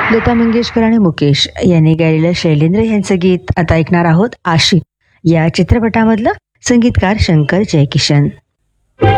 लता मंगेशकर आणि मुकेश यांनी गायलेलं शैलेंद्र यांचं गीत आता ऐकणार आहोत. आशिक या चित्रपटामधलं. संगीतकार शंकर जयकिशन.